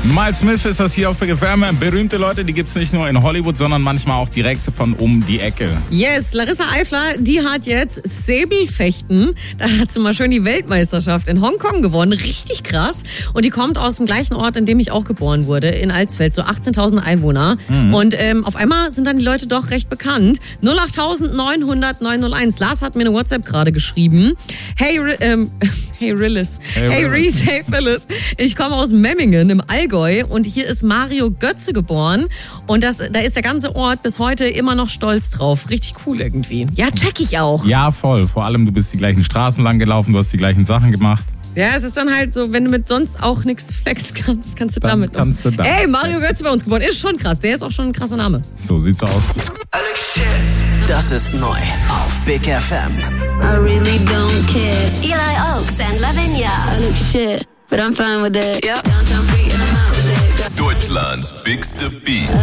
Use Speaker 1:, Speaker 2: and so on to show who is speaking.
Speaker 1: Miles Smith ist das hier auf Big FM. Berühmte Leute, die gibt's nicht nur in Hollywood, sondern manchmal auch direkt von um die Ecke.
Speaker 2: Yes, Larissa Eifler, die hat jetzt Säbelfechten. Da hat sie mal schön die Weltmeisterschaft in Hongkong gewonnen. Richtig krass. Und die kommt aus dem gleichen Ort, in dem ich auch geboren wurde, in Alsfeld. So 18.000 Einwohner. Und auf einmal sind dann die Leute doch recht bekannt. 08900 901. Lars hat mir eine WhatsApp gerade geschrieben. Hey Rillis. Hey Reese, hey Phyllis. Ich komme aus Memmingen im Allgäu und hier ist Mario Götze geboren. Und da ist der ganze Ort bis heute immer noch stolz drauf. Richtig cool irgendwie. Ja, check ich auch.
Speaker 1: Ja, voll. Vor allem, du bist die gleichen Straßen lang gelaufen, du hast die gleichen Sachen gemacht.
Speaker 2: Ja, es ist dann halt so, wenn du mit sonst auch nichts flexen kannst, kannst du damit. Ey, Mario Götze bei uns geboren. Ist schon krass. Der ist auch schon ein krasser Name.
Speaker 1: So sieht's aus.
Speaker 3: Das ist neu auf Big FM.
Speaker 4: I really don't care.
Speaker 5: Eli Oaks and Lavinia.
Speaker 4: I look shit, but I'm fine with it.
Speaker 5: Yep.
Speaker 4: Downtown free and I'm out with it.
Speaker 6: Deutschlands bigste Beat.